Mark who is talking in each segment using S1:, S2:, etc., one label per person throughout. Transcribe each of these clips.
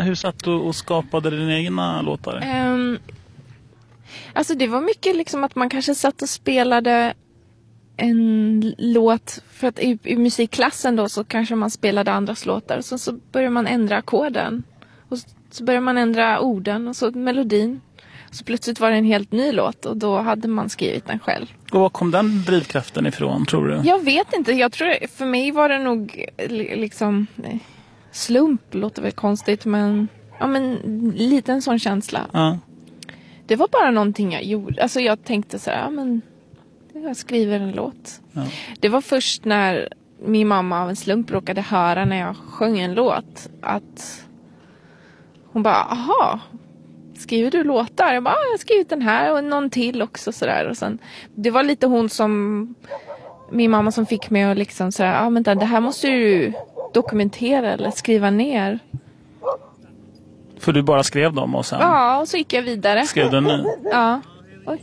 S1: hur satt du och skapade dina egna låtar?
S2: Alltså det var mycket liksom att man kanske satt och spelade en låt, för att i musikklassen då så kanske man spelade andras låtar, och så börjar man ändra ackorden och så börjar man ändra orden och så melodin, så plötsligt var det en helt ny låt och då hade man skrivit den själv.
S1: Och var kom den drivkraften ifrån, tror du?
S2: Jag vet inte, jag tror för mig var det nog liksom slump, låter väl konstigt, men lite en sån känsla.
S1: Ja.
S2: Det var bara någonting jag gjorde, alltså jag tänkte så här, jag skriver en låt.
S1: Ja.
S2: Det var först när min mamma av en slump råkade höra när jag sjöng en låt att hon bara, aha, skriver du låtar? Jag bara, jag har skrivit den här och någon till också sådär. Och sen, det var lite min mamma som fick mig att liksom sådär, men det här måste du dokumentera eller skriva ner.
S1: För du bara skrev dem och sen?
S2: Ja, och så gick jag vidare.
S1: Skrev den ny?
S2: Ja. Oj.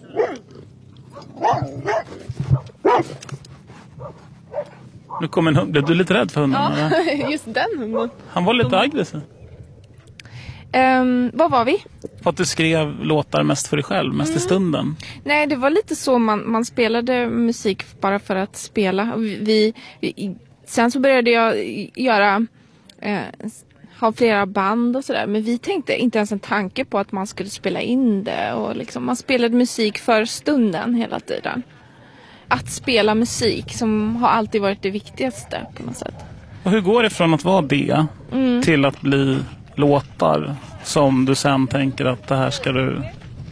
S1: Nu kom en hund. Blev du lite rädd för hunden?
S2: Ja, just den hunden.
S1: Han var lite aggressiv.
S2: Vad var vi?
S1: För att du skrev låtar mest för dig själv, mest i stunden.
S2: Nej, det var lite så man spelade musik bara för att spela. Sen så började jag ha flera band och sådär. Men vi tänkte inte ens en tanke på att man skulle spela in det. Och liksom, man spelade musik för stunden hela tiden. Att spela musik som har alltid varit det viktigaste på något sätt.
S1: Och hur går det från att vara det till att bli låtar som du sen tänker att det här ska du...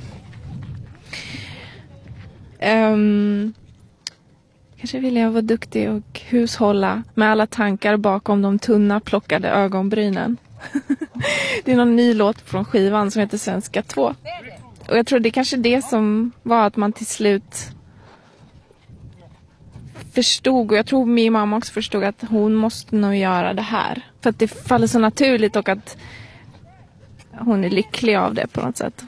S2: Kanske vill jag vara duktig och hushålla med alla tankar bakom de tunna plockade ögonbrynen. Det är någon ny låt från skivan som heter Svenska 2. Och jag tror det är kanske det som var att man till slut förstod, och jag tror min mamma också förstod, att hon måste nog göra det här. För att det faller så naturligt och att hon är lycklig av det på något sätt.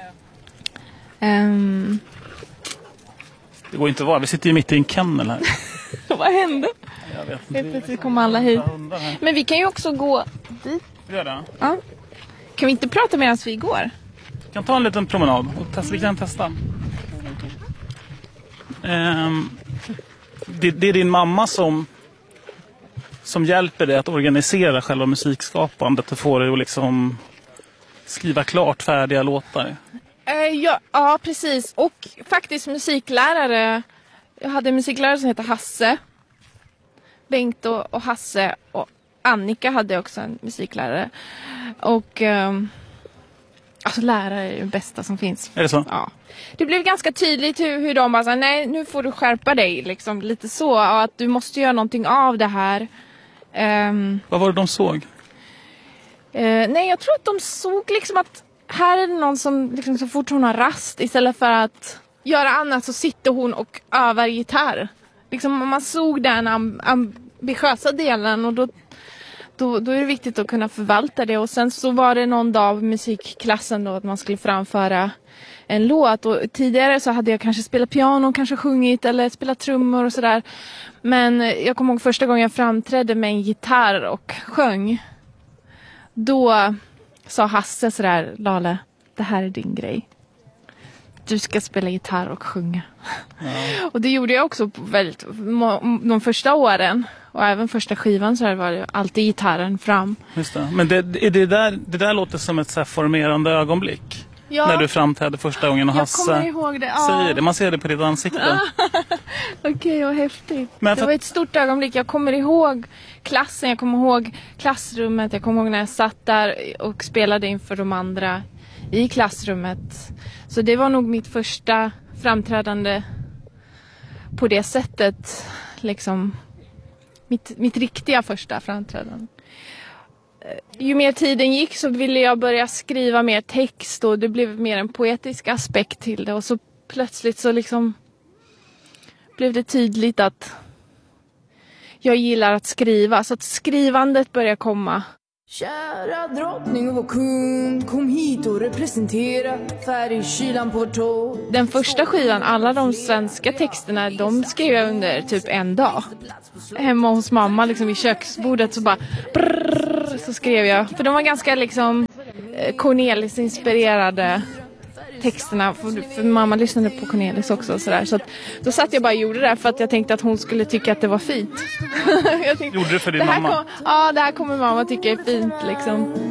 S1: Det går inte att vara. Vi sitter ju mitt i en kennel här.
S2: Vad hände?
S1: Jag vet inte.
S2: Plötsligt kommer alla hit. Men vi kan ju också gå dit.
S1: Gör det?
S2: Ja. Kan vi inte prata medan vi går?
S1: Vi kan ta en liten promenad och vi kan testa. Det är din mamma som hjälper dig att organisera själva musikskapandet och få dig att liksom skriva klart färdiga låtar.
S2: Ja, precis. Och faktiskt musiklärare. Jag hade en musiklärare som heter Hasse. Bengt och Hasse och Annika hade också en musiklärare. Och alltså lärare är det bästa som finns.
S1: Är det så?
S2: Ja. Det blev ganska tydligt hur de bara sa, nej, nu får du skärpa dig liksom, lite så, och att du måste göra någonting av det här.
S1: Vad var det de såg?
S2: Nej, jag tror att de såg liksom att här är det någon som liksom, så fort hon har rast, istället för att göra annat, så sitter hon och övar gitarr. Liksom, man såg den ambitiösa delen, och då är det viktigt att kunna förvalta det. Och sen så var det någon dag av musikklassen då att man skulle framföra en låt. Och tidigare så hade jag kanske spelat piano, kanske sjungit eller spelat trummor och sådär. Men jag kommer ihåg första gången jag framträdde med en gitarr och sjöng. Då sa Hasse sådär, Lale, det här är din grej. Du ska spela gitarr och sjunga. Ja. Och det gjorde jag också väldigt de första åren. Och även första skivan så här var det alltid gitarren fram.
S1: Just det. Men det där låter som ett så här formerande ögonblick. Ja. När du framträdde första gången och Hasse säger det. Man ser det på ditt ansikte.
S2: Okej, vad häftigt. Det var ett stort ögonblick. Jag kommer ihåg klassen, jag kommer ihåg klassrummet. Jag kommer ihåg när jag satt där och spelade inför de andra i klassrummet. Så det var nog mitt första framträdande på det sättet. Liksom mitt riktiga första framträdande. Ju mer tiden gick så ville jag börja skriva mer text, och det blev mer en poetisk aspekt till det. Och så plötsligt så liksom blev det tydligt att jag gillar att skriva. Så att skrivandet började komma.
S3: Kära drottning och vår kung, kom hit och representera färgkylan på tå.
S2: Den första skivan, alla de svenska texterna, de skrev jag under typ en dag. Hemma hos mamma liksom vid köksbordet så bara brrr, så skrev jag. För de var ganska liksom Cornelis-inspirerade texterna, för mamma lyssnade på Cornelis också och sådär. Så att, då satt jag bara och gjorde det för att jag tänkte att hon skulle tycka att det var fint.
S1: Gjorde det för din mamma?
S2: Ja, det här kommer mamma tycka är fint liksom.